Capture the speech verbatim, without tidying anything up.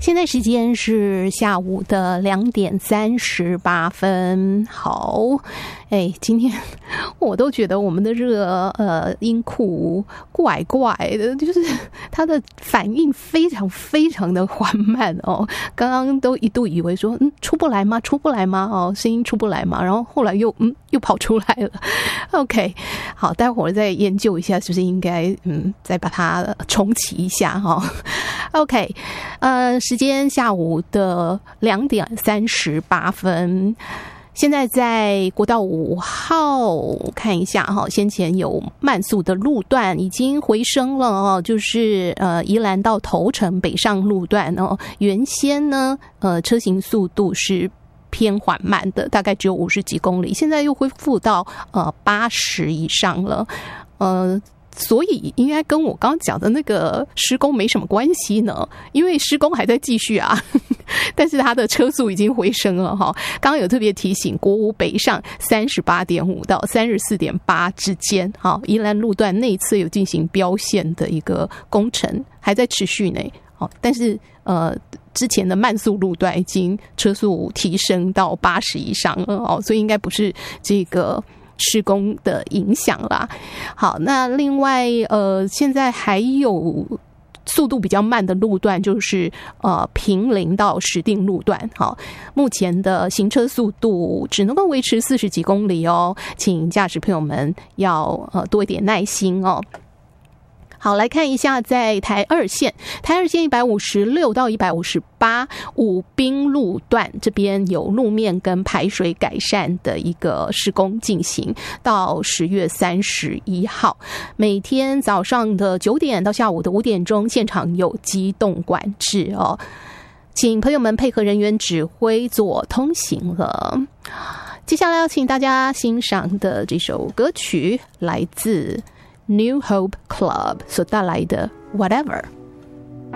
现在时间是下午的两点三十八分。好，哎，今天我都觉得我们的这个呃音库怪怪的，就是它的反应非常非常的缓慢哦。刚刚都一度以为说，嗯，出不来吗？出不来吗？哦，声音出不来吗？然后后来又嗯又跑出来了。OK， 好，待会儿再研究一下，是不是应该嗯再把它重启一下哈、哦。OK， 呃，时间下午的两点三十八分。现在在国道五号看一下哈，先前有慢速的路段已经回升了哦，就是呃宜兰到头城北上路段哦，原先呢呃车行速度是偏缓慢的，大概只有五十几公里，现在又恢复到呃八十以上了，呃。所以应该跟我刚刚讲的那个施工没什么关系呢，因为施工还在继续啊，但是它的车速已经回升了哈。刚刚有特别提醒，国五北上 三十八点五 到 三十四点八 之间，好，宜兰路段内侧有进行标线的一个工程，还在持续呢。好，但是呃，之前的慢速路段已经车速提升到八十以上了哦，所以应该不是这个施工的影响啦。好，那另外呃，现在还有速度比较慢的路段，就是呃平林到石碇路段。好，目前的行车速度只能够维持四十几公里哦，请驾驶朋友们要呃多一点耐心哦。好，来看一下在台二线，台二线一百五十六到一百五十八武滨路段这边有路面跟排水改善的一个施工进行，到十月三十一号，每天早上的九点到下午的五点钟，现场有机动管制哦，请朋友们配合人员指挥做通行了。接下来要请大家欣赏的这首歌曲来自New Hope Club 所带来的 Whatever。